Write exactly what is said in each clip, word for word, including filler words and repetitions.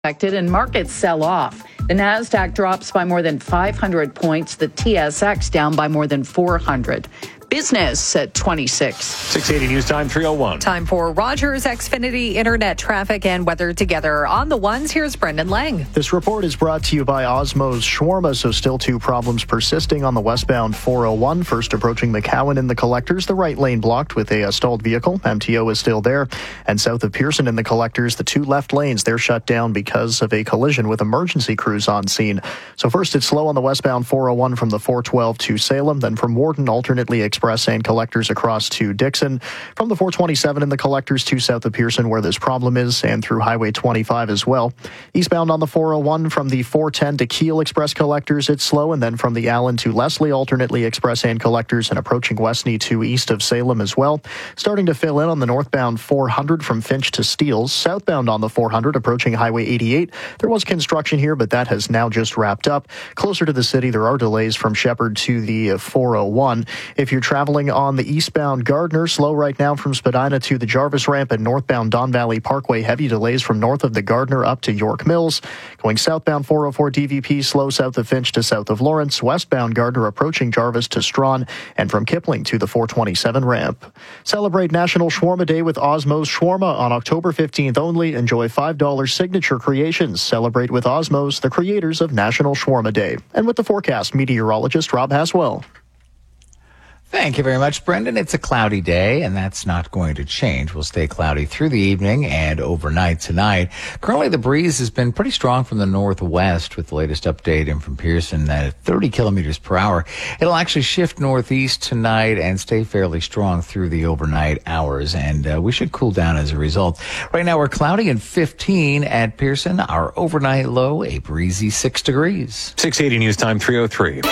expected and markets sell off. The Nasdaq drops by more than five hundred points. The T S X down by more than four hundred. Business at twenty-six. six eighty News Time, three oh one. Time for Rogers Xfinity Internet traffic and weather together. On the ones, here's Brendan Lang. This report is brought to you by Osmow's Shawarma, so still two problems persisting on the westbound four oh one. First approaching McCowan in the collectors, the right lane blocked with a stalled vehicle. M T O is still there. And south of Pearson in the collectors, the two left lanes, they're shut down because of a collision with emergency crews on scene. So first, it's slow on the westbound four oh one from the four twelve to Salem, then from Warden, alternately express and collectors across to Dixon, from the four twenty-seven in the collectors to south of Pearson where this problem is, and through Highway twenty-five as well. Eastbound on the four oh one from the four ten to Kiel express collectors, it's slow, and then from the Allen to Leslie, alternately express and collectors, and approaching Westney to east of Salem as well. Starting to fill in on the northbound four hundred from Finch to Steeles. Southbound on the four hundred approaching Highway eighty-eight. There was construction here, but that has now just wrapped up. Closer to the city, there are delays from Shepherd to the four oh one. If you're traveling on the eastbound Gardner, slow right now from Spadina to the Jarvis ramp, and northbound Don Valley Parkway, heavy delays from north of the Gardner up to York Mills. Going southbound four oh four D V P, slow south of Finch to south of Lawrence. Westbound Gardner approaching Jarvis to Strawn, and from Kipling to the four twenty-seven ramp. Celebrate National Shawarma Day with Osmow's Shawarma on October fifteenth only. Enjoy five dollars signature creations. Celebrate with Osmow's, the creators of National Shawarma Day. And with the forecast, meteorologist Rob Haswell. Thank you very much, Brendan. It's a cloudy day, and that's not going to change. We'll stay cloudy through the evening and overnight tonight. Currently, the breeze has been pretty strong from the northwest, with the latest update in from Pearson at thirty kilometers per hour. It'll actually shift northeast tonight and stay fairly strong through the overnight hours, and uh, we should cool down as a result. Right now, we're cloudy and fifteen at Pearson. Our overnight low, a breezy six degrees. six eighty News Time, three oh three.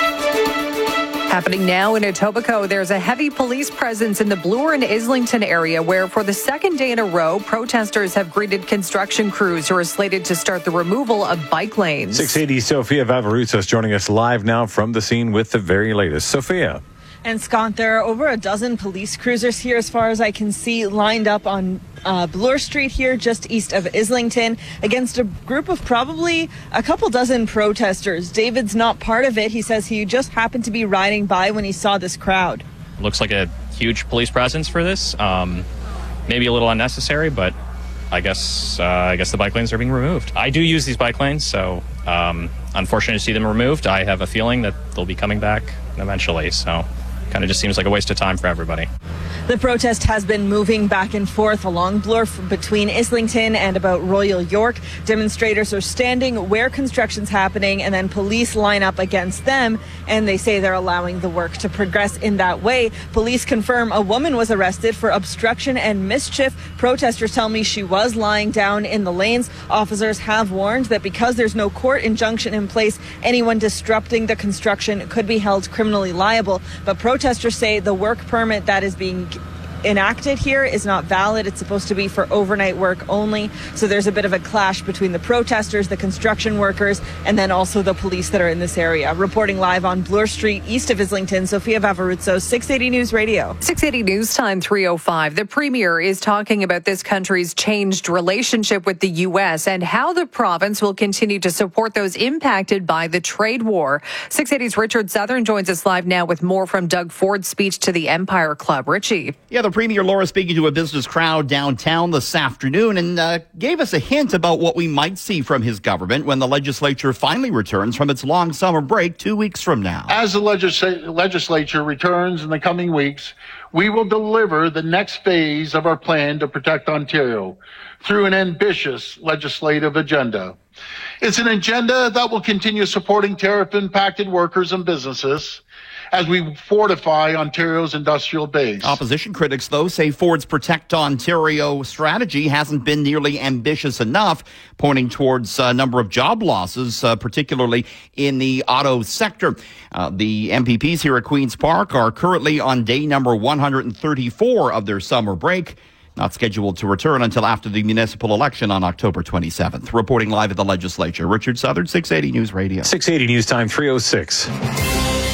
Happening now in Etobicoke, there's a heavy police presence in the Bloor and Islington area where for the second day in a row, protesters have greeted construction crews who are slated to start the removal of bike lanes. six eighty, Sophia Vavarutsos joining us live now from the scene with the very latest. Sophia. And Scott, there are over a dozen police cruisers here, as far as I can see, lined up on uh, Bloor Street here, just east of Islington, against a group of probably a couple dozen protesters. David's not part of it. He says he just happened to be riding by when he saw this crowd. Looks like a huge police presence for this. Um, maybe a little unnecessary, but I guess uh, I guess the bike lanes are being removed. I do use these bike lanes, so um, unfortunate to see them removed. I have a feeling that they'll be coming back eventually, so kind of just seems like a waste of time for everybody. The protest has been moving back and forth along Bloor between Islington and about Royal York. Demonstrators are standing where construction's happening, and then police line up against them, and they say they're allowing the work to progress in that way. Police confirm a woman was arrested for obstruction and mischief. Protesters tell me she was lying down in the lanes. Officers have warned that because there's no court injunction in place, anyone disrupting the construction could be held criminally liable. But protesters say the work permit that is being enacted here is not valid. It's supposed to be for overnight work only. So there's a bit of a clash between the protesters, the construction workers, and then also the police that are in this area. Reporting live on Bloor Street, east of Islington, Sophia Vavarutsos, six eighty News Radio. six eighty News Time, three oh five. The Premier is talking about this country's changed relationship with the U S and how the province will continue to support those impacted by the trade war. six eighty's Richard Southern joins us live now with more from Doug Ford's speech to the Empire Club. Richie. Yeah, the Premier, Laura, speaking to a business crowd downtown this afternoon, and uh, gave us a hint about what we might see from his government when the legislature finally returns from its long summer break two weeks from now. As the legisl- legislature returns in the coming weeks, we will deliver the next phase of our plan to protect Ontario through an ambitious legislative agenda. It's an agenda that will continue supporting tariff-impacted workers and businesses as we fortify Ontario's industrial base. Opposition critics, though, say Ford's Protect Ontario strategy hasn't been nearly ambitious enough, pointing towards a number of job losses, uh, particularly in the auto sector. Uh, the M P Ps here at Queen's Park are currently on day number one hundred thirty-four of their summer break, not scheduled to return until after the municipal election on October twenty-seventh. Reporting live at the legislature, Richard Southern, six eighty News Radio. six eighty News Time, three oh six.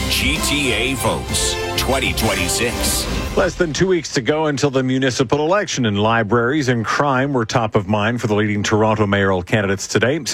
G T A Votes twenty twenty-six. Less than two weeks to go until the municipal election, and libraries and crime were top of mind for the leading Toronto mayoral candidates today.